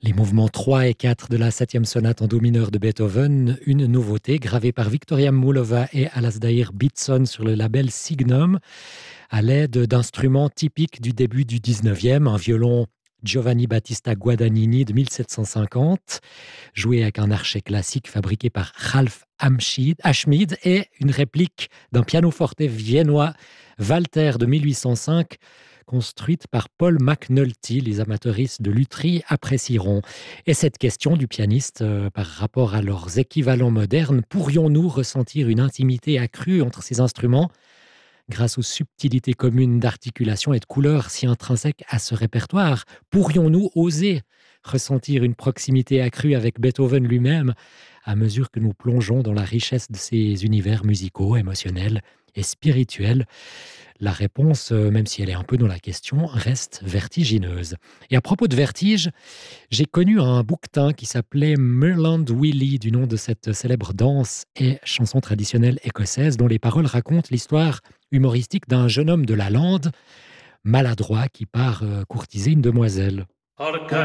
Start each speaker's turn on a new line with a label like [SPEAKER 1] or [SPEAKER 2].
[SPEAKER 1] Les mouvements 3 et 4 de la 7e sonate en do mineur de Beethoven, une nouveauté gravée par Victoria Moulova et Alasdair Bitson sur le label Signum, à l'aide d'instruments typiques du début du 19e, un violon Giovanni Battista Guadagnini de 1750, joué avec un archet classique fabriqué par Ralph Ashmead et une réplique d'un pianoforte viennois Walter de 1805, construite par Paul McNulty. Les amateuristes de lutherie apprécieront. Et cette question du pianiste par rapport à leurs équivalents modernes, pourrions-nous ressentir une intimité accrue entre ces instruments grâce aux subtilités communes d'articulation et de couleurs si intrinsèques à ce répertoire? Pourrions-nous oser ressentir une proximité accrue avec Beethoven lui-même à mesure que nous plongeons dans la richesse de ses univers musicaux, émotionnels et spirituels? La réponse, même si elle est un peu dans la question, reste vertigineuse. Et à propos de vertige, j'ai connu un bouquetin qui s'appelait Merland Willie, du nom de cette célèbre danse et chanson traditionnelle écossaise, dont les paroles racontent l'histoire humoristique d'un jeune homme de la lande, maladroit, qui part courtiser une demoiselle.